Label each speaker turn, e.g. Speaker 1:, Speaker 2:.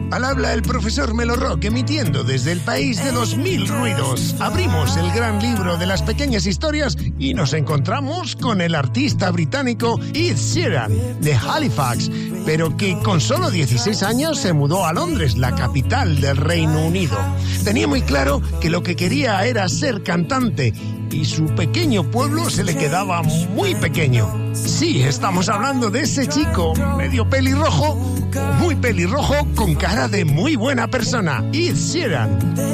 Speaker 1: Al habla el profesor Melo Rock, emitiendo desde el país de los mil ruidos. Abrimos el gran libro de las pequeñas historias y nos encontramos con el artista británico Ed Sheeran, de Halifax, pero que con solo 16 años se mudó a Londres, la capital del Reino Unido. Tenía muy claro que lo que quería era ser cantante y su pequeño pueblo se le quedaba muy pequeño. Sí, estamos hablando de ese chico medio pelirrojo, muy pelirrojo, con cara de muy buena persona, Ed Sheeran.